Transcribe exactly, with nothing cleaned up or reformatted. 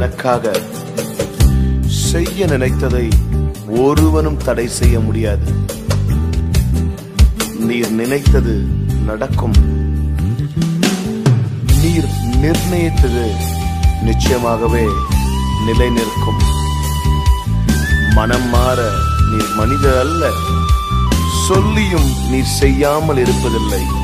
எனக்காக செய்ய நினைத்ததை ஒருவனும் தடை செய்ய முடியாது. நீர் நினைத்தது நடக்கும். நீர் நிர்ணயித்தது நிச்சயமாகவே நிலை நிற்கும். மனம் மாற நீர் மனிதர் அல்ல, சொல்லியும் நீர் செய்யாமல் இருப்பதில்லை.